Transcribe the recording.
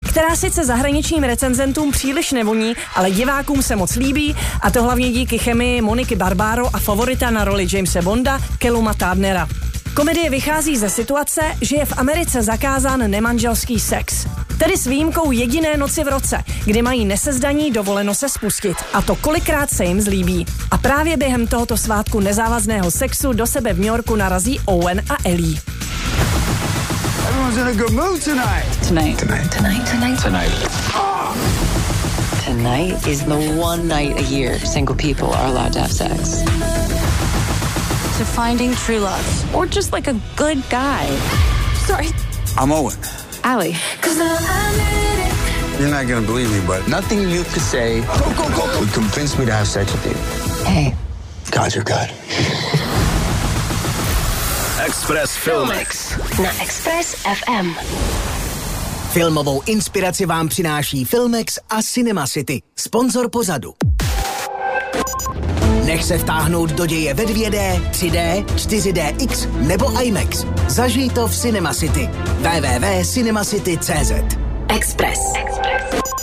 která sice zahraničním recenzentům příliš nevoní, ale divákům se moc líbí, a to hlavně díky chemii Moniky Barbaro a favorita na roli Jamese Bonda, Calluma Turnera. Komedie vychází ze situace, že je v Americe zakázán nemanželský sex. Tedy s výjimkou jediné noci v roce, kdy mají nesezdaní dovoleno se spustit. A to kolikrát se jim zlíbí. A právě během tohoto svátku nezávazného sexu do sebe v New Yorku narazí Owen a Ellie. Everyone's in a good mood tonight. Tonight is the one night a year single people are allowed to have sex. To finding true love, or just like a good guy. Sorry. I'm Owen. Allie. You're not gonna believe me, but nothing you could say would convince me to have sex with you. Hey. God, you're good. Express Filmex Na Express FM. Filmovou inspiraci vám přináší Filmex a Cinema City, sponzor pořadu. Nech se vtáhnout do děje ve 2D, 3D, 4DX nebo IMAX. Zažij to v Cinema City. www.cinemacity.cz. Express.